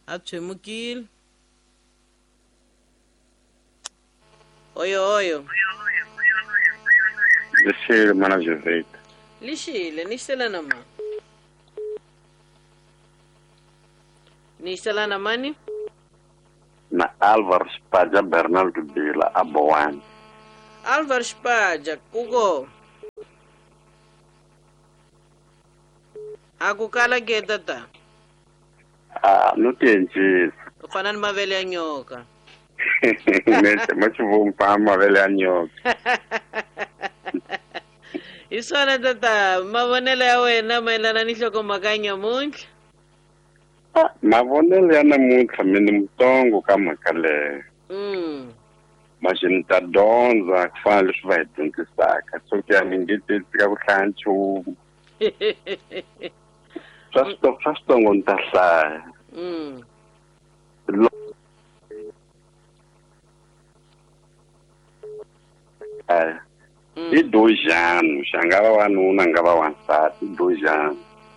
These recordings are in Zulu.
Atshwemukile. Oyo. Lishile mana Josette. Lishile, nishelana ma. Nishelana mani? Na Álvaro Spaja Bernardo Bila Abowani. Álvaro Spaja, kuko. Akukala ke tata. No tienjis. Ufana ni mavele ya nyoka. Nete machivumpa mavele ya nyoka. Iswana tata, mavonele ya wena mailana nihloko makanya mungi. Mavonele ya namuntlha mini mutongo ka mhaka leyo. Maxi ni ta dyondza ku fana leswi va hi dyondzisaka so ku ya ni nge teka ku hlaya nchumu swa switsongo ni ta hlaya i dojano xa nga va wanuna nga va wansati dojano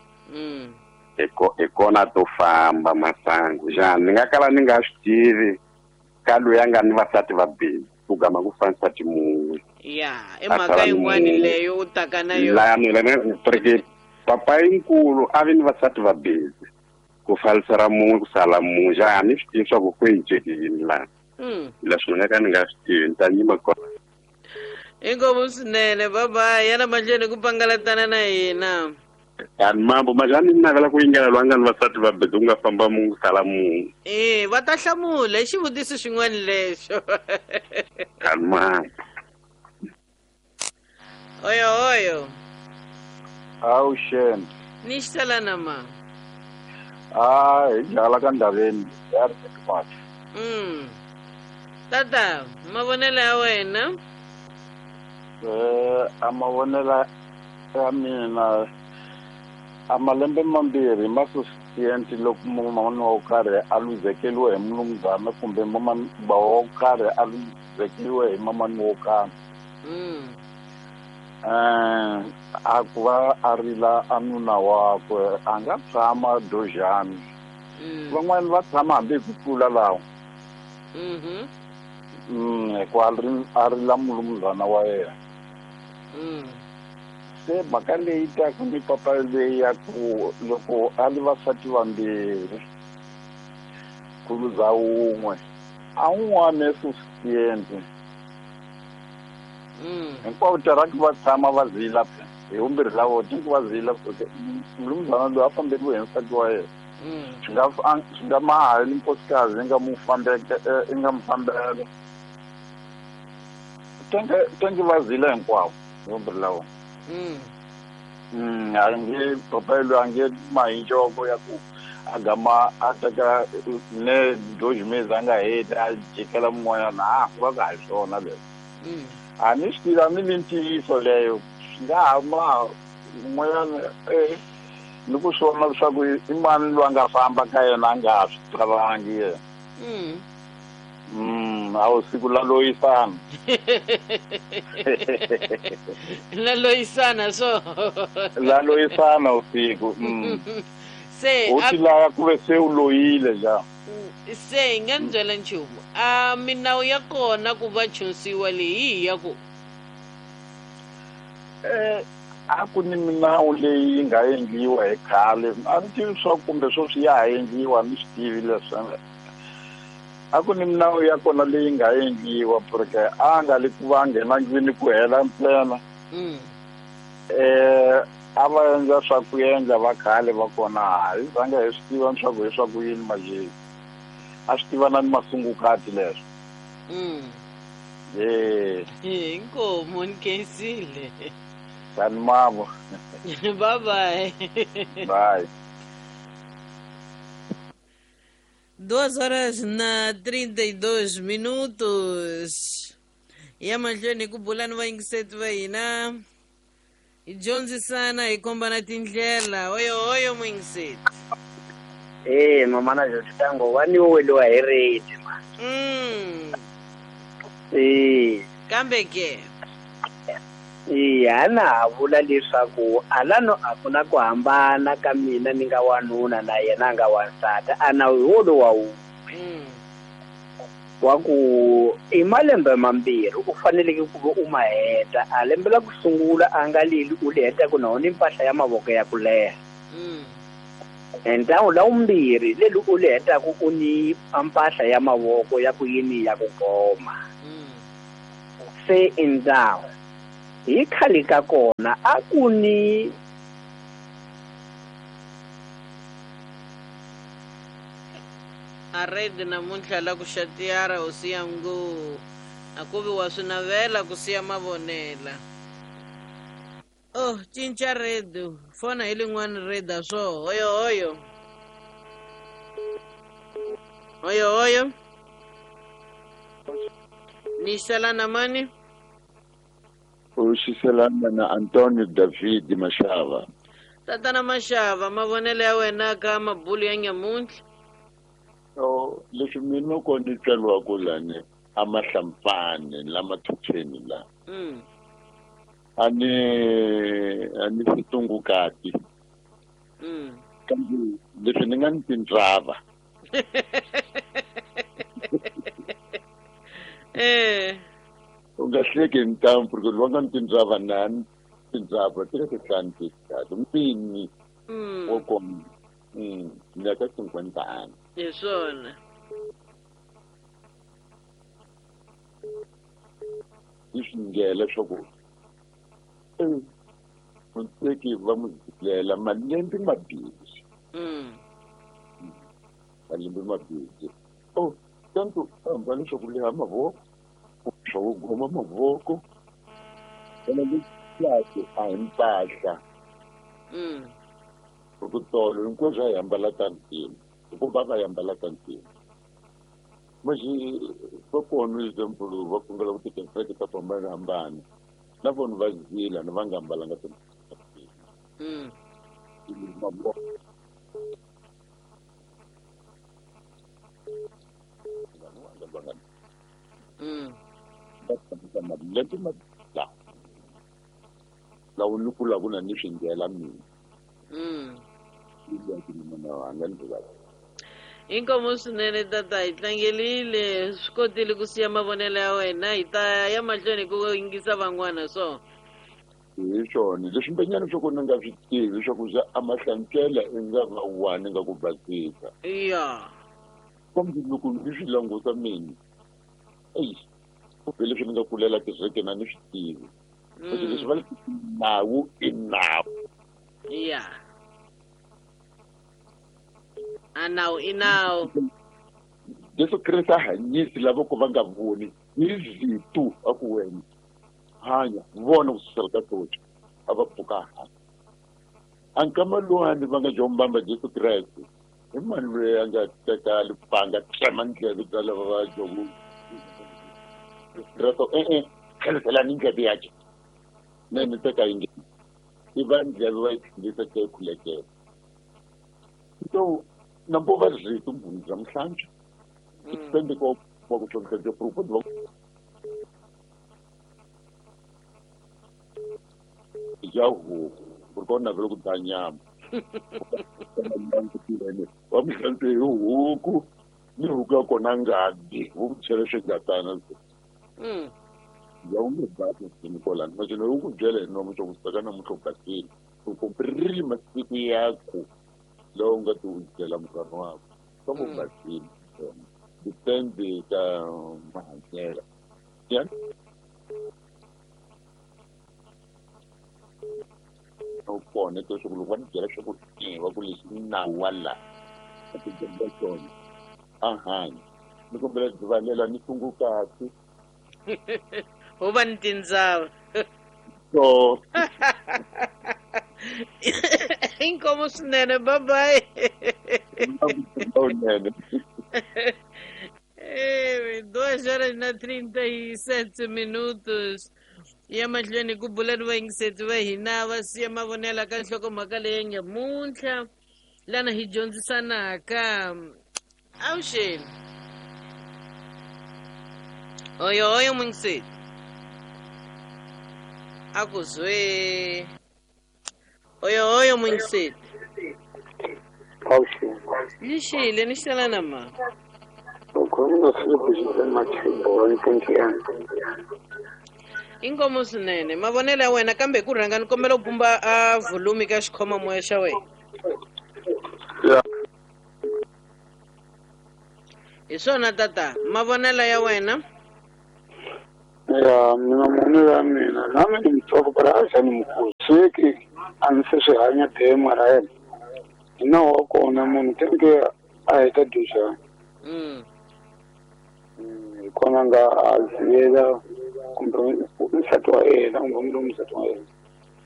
hi kona to famba masangu xana ni nga kala ni nga swi tivi ka loyi a nga ni vasati va bindzu ku gama ku fa nsati mun'we ya i mhaka yin'wani leyo u taka na yona porque papa yinkulu a vi ni vasati va bindzu ku falisela mun'we ku sala mun'we xana ni swi tivi swa ku ku endlekini laha leswi ni nga ka ni nga swi tivi ni ta yima kona inkomu swinene baba yana mahlweni ku pangalatana na hina mambo majani navela ku yingela lwanga ni vasati va bindzu ku nga famba mungu sala mungu va ta hlamula hi xivutiso xin'wana lexo mambo oyo awu shen ni xitalana ma hi jala ka ndhaveni ya ri mati tata mavonelo ya wena a mavonelo ya mina a malembe mambirhi ma suficienti loko munhu wo karhi a luzekeliwe hi mulunghana kumbe ba wo karhi a luzekeliwe hi mamani wo karhi a ku va a rila a nuna wakwe a nga tshama dojani van'wani va tshama hambi hi ku tlula lawa ku a rila mulunghana wa yena se mhaka leyi taka ni papa leyi ya ku loko a li vasati vambirhi ku luza wun'we a wun'wana suficiente hinkwavo tirhaka va tshama va zila hi vumbirhi lavo tinku va zila mulunghana loyi a famberiwe hi nsati wa yena swi nga mahali nkosikazi i nga mu fambela tenke va zila hinkwavo hi vumbirhi lavo a nge papa loyi a nge mahinjoko ya ku a gama a teka ne dojimezi a nga heti a jikela mun'wanyana ku va ka ha swona leswo a ni swi tiva ni ni ntiyiso leyo swi nga ha un'wanyana ni ku swona leswaku i mani loyi a nga famba ka yena a nga ha swi tivangi yena a wu siku la loyisana la loyisana so la loyisana usiku se u ti lava ku ve se u loyile ja se hi nga ni byela nchumu a minawu ya kona ku va chonisiwa leyi ya ku a ku ni minawu leyi yi nga endliwa hi khale a ni tivi swa kumbe swo swi ya ha endliwa ni swi tivi leswi a ku ni minawu ya kona leyi nga endliwa porque a nga le ku va nghena ndlwini ku hela ntsena a va endla swa ku endla va khale va kona hi zanga hi swi tiva swa ku hi swa ku yini majezi a swi tiva na ni masungukati leswo inkomu ni kensile tani mavo bye bye 2:32 ya mahlweni ku bula ni vayingiseti va hina hi dyondzisana hi kombana tindlela oyo muyingiseti mamana Jotango wani wo weliwa hi rate kambe ke Iya na vula leswaku alano a ku na ku hambana ka mina ni nga wanuna na yena a nga wansati a nawu hi wolo wa wun'we wa ku i malembe mambirhi u faneleke ku va u ma heta a lembe la ku sungula a nga leli u le heta ku na u ni mpahla ya mavoko ya ku leha ntawu la vumbirhi leli u le hetaku u ni mpahla ya mavoko ya ku yini ya ku goma se i ndhawu hi khale ka kona a ku ni a red namuntlha la ku xatiyara hosi ya nguu a ku vi wa swi navela ku siya mavonela oh cinca red fona hi lin'wana red a swo hoyo ni xelana mani uxiselana na Antonio David Mashava. Tatana Mashava mavonelo ya wena ka mabulu ya nyamuntlha leswi mina ko ni tsaliwa ku lani a mahlampfani lama thutheni la a ni switungukati kambe leswi ni nga ni tindzava u nga hleki hi ntamu porque va nga ni tindzava na ni tindzava ti ri ti hlantisati mpini wo koma ni ya ka 50 anos hi swona hi swingela swa ku munteki va mu ziklela malembe mabindzu malembe mabindzu tanto hamba leswaku leha mavoko swa ku goma mavoko ena leswaku a hi mpahla ku tolo hinkwaswo a hi ambala tantima hikuva va hi ambala tantima maxi va kona example va kungela ku tikereke ta ku hambanahambana na vona va zila na va nga ambalanga mavoko lawa ni kulaka na ni swingela mina inkomo swinene tata hi tlangelile swi kotile ku siya mavonelo ya wena hi ta ya mahlweni ku yingisa van'wana so hi swona leswi mpenyana swo ku ni nga swi tivi swa ku a mahlankela i nga va wani nga ku basisa iya kambe loko ni swi languta mina kumbe leswi ni nga kulela kereke na ni swi tivi leswi va nawu i nawu iya a nawu i nawu Jesu Kriste a hanyisi lava ku va nga voni hi zitu a ku wena hanya vona ku susela ka tocho a va pfuka hansi a nkama lowani va nga jombamba Jesu Kriste hi mani loyi a nga teka lupanga tsema ndleve bya lava va jomu Kristo khaleselani ndleve yake nene teka yi ngeni i va ndleve va yi tshindisa ke khulekela so nambo va zitu mbhuni bya mhlantsha sipende ko va ku tlontlha bya prupo ya huku ku kona vele ku dya nyama wa mihlantswa hi huku ni huku ya kona ngadi wu ku chela swigatana ya wu nge basi sini kolani machelo wu ku byela hi nomu swa ku saka namuntlha u basile u komprima siku yako lawa u nga ti wu byela muganga wako swa ku basile depende ka mahanyelo ya kona to swi loko va ni byela swa ku va ku leswi nawu wala a ti dyondza swona hanya ni kombela dzivalela ni sungukati ho va ni tindzava so inkomo swinene babayi duas horas na 37 minutos ya mahlweni ku bulani vayingiseti va hina va siya mavonelo ka nhlokomhaka leyi nyamuntlha lana hi dyondzisanaka avuxeni hoyo mwingiseti akuzwe. Oyo Mwinseti. Paulo. Lishile nishela nama. Ukhona sikushisa mathimbo inkontiya. Inkomo swinene mavonelo ya wena kambe ku rhanga ni kombela ku pumba a volume ka xikhoma moya xa wena. Ya. Hi swona tata mavonelo ya wena. Ya mina mavonelo ya mina nami ni mutsongo barasa ni mukuseki a ni se swi hanya tema ra yena. Hi nawu wa kona munhu tenke a heta duxa. Hi kona nga a ziyela kumbe nsati wa yena kumbe nsati wa yena.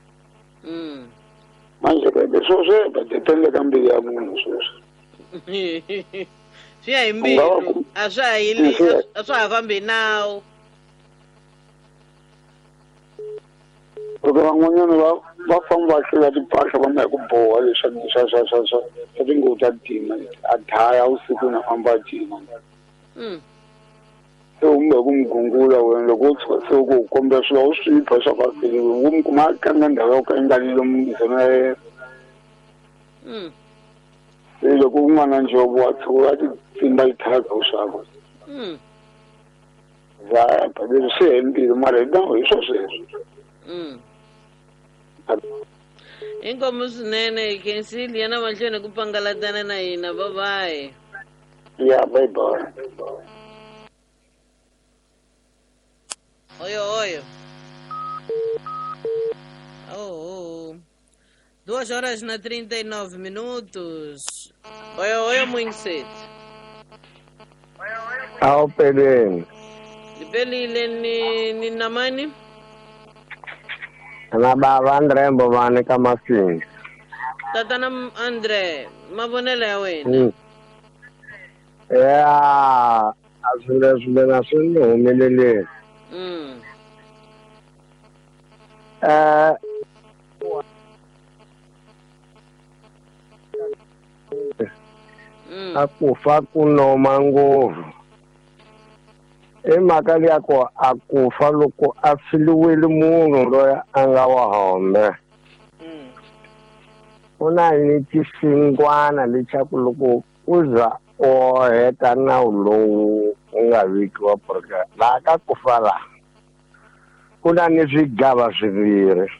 Manje leswo swi depende ka mbilu ya munhu sweswo. Swi ya hi mbilu a swa ha yili a swa ha fambi nawu. Porque van'wanyana va famba va hlula timpahla va nga hi ku boha leswa tinguvu ta dima a dlaya usiku na famba a dima. Se u kumbe ku n'wi gungula wena loko u tshuka se u ku kombela swilo u swi twa swa ku u mi kuma tlanga ndhawu yo ka yi nga lomu zona ya yena. Se loko u nga na njovo wa tshuka a ti tsimba yithaka u swakwe. Leswi swi he mbilu mara hi nawu hi swo sweswo. Inkomo swinene khensile yana mahlweni ku pangalatana na hina bye bye. Yeah, bye bye. Oyo. Oh. 2 horas na 39 minutos. Oyo Mwinseti. Ao peleni. Lipelile ni namani? Na baba Andre Mbovane kama singi. Tata na Andre, mavonelo ya wena. Ya, asule na suni humelele. Akufa kunoma nguvu. Mhaka liyako akufa loko a filiwile munhu loyi a nga wa hombe. U na ni xisingwana lexaku loko u za u heta nawu lowu u nga vikiwa porque laha ka ku fa laha ku na ni swigava swimbirhi.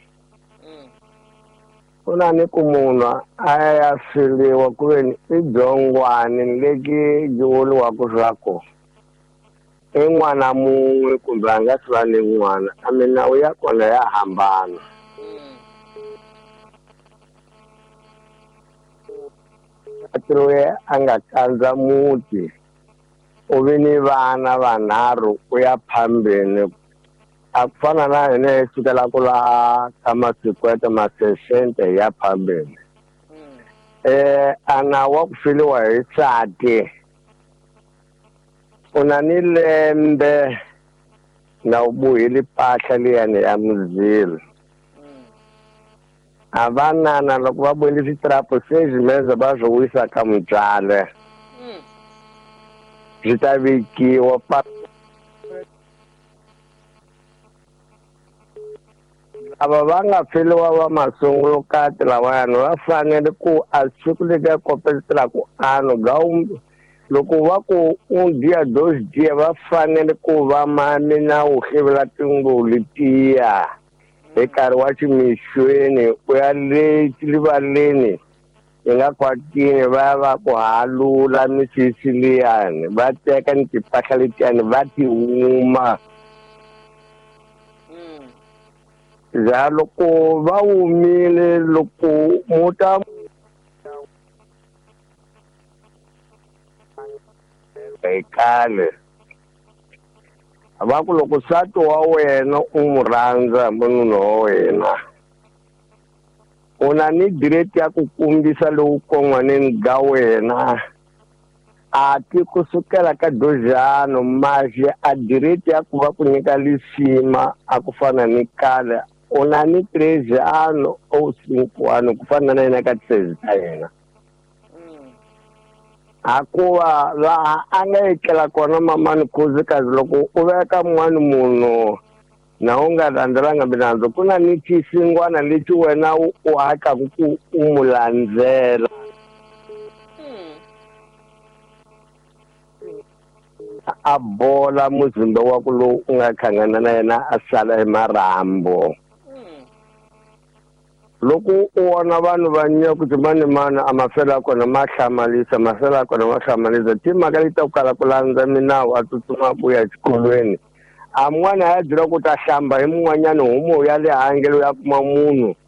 Ku na ni ku munhu a ya filiwa ku ve ni i byongwani leki byi vuriwaka swa ku i n'wana mun'we kumbe a nga swi va ni n'wana a minawu ya kona ya hambana. Loyi a nga kandza muti u vi ni vana vanharhu u ya phambeni a ku fana na hina hi sukela ku laha ka Masikwete Masesente ya phambeni. A nawu wa ku filiwa hi nsati u na ni lembe na u bohile mpahla liyani ya muzilo. A vanana loko va bohile switirapo se swimeza va swi wisa ka mutswale swi ta vekiwa lava va nga feliwa va masungulokati lavayani va fanele ku a siku leti a kopetelaka loko va ku u dya dosdiya va fanele ku va mina u hlivela tinguvu letiya hi nkarhi wa ximixweni u ya le rivaleni hi nga kwatini va ya va ku halula misisi liyani va teka ni timpahla letiyani va ti huma. Za loko va humile loko muta khale va ku loko nsati wa wena u n'wi rhandza munhu wa wena u na ni direct ya ku kumbisa lowu kon'waneni ga wena a ti kusukela ka dozhano maxi a direct ya ku va ku nyika lisima a ku fana ni kale u na ni 3 ano o 5 ku fana na yena ka tsezi ta yena. Hakuva laha a nga etlela kona mamani khuzikazi loko u veka mun'wana munhu na u nga landzelanga milandzu ku na ni xisingwana lexi wena u hakaku ku u mu landzela a bola muzimba wa ku lowu u nga khangana na yena a sala marambo loko u vona vanhu va nyaku mani mani a mafela kona ma hlamalisa timhaka leti ta ku kala ku landza minawu a tsutsuma ku ya xikolweni a n'wana ya byela ku ta hlamba hi mun'wanyana homo ya le handle ya kuma munhu